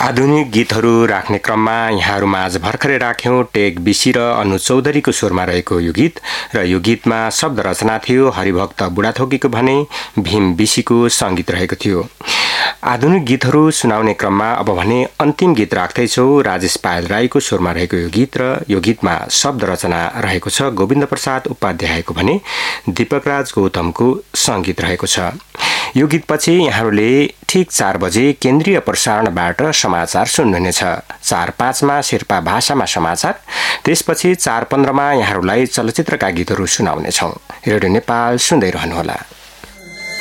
आधुनिक गीतहरू राख्ने क्रममा यहाँहरूमाझ भर्खरै राख्यौं टेक बिसी र अनु चौधरीको स्वरमा रहेको यो गीत र यो गीतमा शब्द रचना थियो हरिभक्त बुढाथोकीको भने भीम बिसीको संगीत रहेको थियो। आधुनिक गीतहरू सुनाउने क्रममा अब भने अन्तिम गीत राख्दैछौ राजेश पायल राईको स्वरमा रहेको यो गीत र यो गीतमा शब्द रचना रहेको छ गोविन्द प्रसाद उपाध्यायको भने दीपकराज गौतमको संगीत रहेको छ। यो गीतपछि यहाँहरूले ठीक 4 बजे केन्द्रीय प्रसारणबाट समाचार सुन्नुहुनेछ। 4:05 मा शेर्पा भाषामा समाचार, त्यसपछि 4:15 मा यहाँहरूलाई चलचित्रका गीतहरू सुनाउनेछौं। रेडियो नेपाल सुन्दै रहनुहोला।